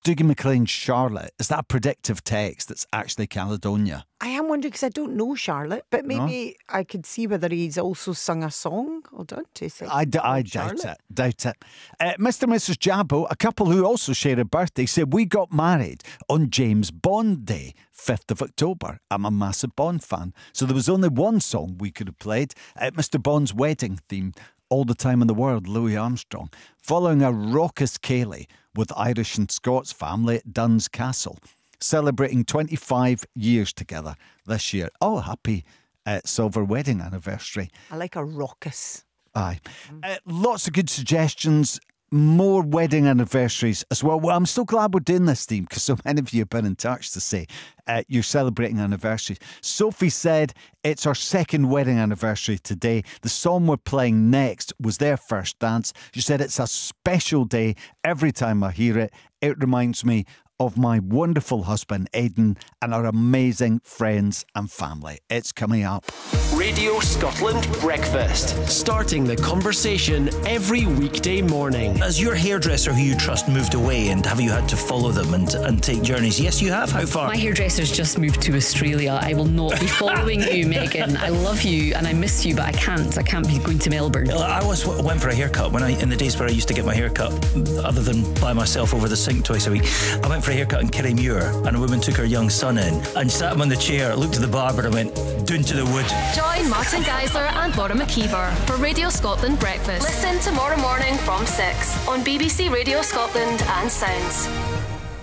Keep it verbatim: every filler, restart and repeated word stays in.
Dougie MacLean's Charlotte, is that a predictive text that's actually Caledonia? I am wondering because I don't know Charlotte, but maybe no? I could see whether he's also sung a song. Hold on two seconds. I, d- I doubt it. Doubt it. Uh, Mister and Missus Jabbo, a couple who also share a birthday, said we got married on James Bond Day, fifth of October. I'm a massive Bond fan, so there was only one song we could have played. Uh, Mister Bond's wedding theme, All the Time in the World, Louis Armstrong, following a raucous ceilidh with Irish and Scots family at Duns Castle, celebrating twenty-five years together this year. Oh, happy uh, silver wedding anniversary. I like a raucous. Aye. Uh, lots of good suggestions. More wedding anniversaries as well. Well, I'm so glad we're doing this, team, because so many of you have been in touch to say uh, you're celebrating anniversaries. Sophie said it's our second wedding anniversary today. The song we're playing next was their first dance. She said it's a special day. Every time I hear it, it reminds me of my wonderful husband, Aidan, and our amazing friends and family. It's coming up. Radio Scotland Breakfast. Starting the conversation every weekday morning. Has your hairdresser who you trust moved away, and have you had to follow them and, and take journeys? Yes, you have. How far? My hairdresser's just moved to Australia. I will not be following you, Megan. I love you and I miss you, but I can't. I can't be going to Melbourne. I always went for a haircut when I, in the days where I used to get my haircut, other than by myself over the sink twice a week. I went for a haircut in Kirriemuir, and a woman took her young son in and sat him on the chair, looked at the barber and went, down to the wood. Join Martin Geisler and Laura McKeever for Radio Scotland Breakfast. Listen tomorrow morning from six on B B C Radio Scotland and Sounds.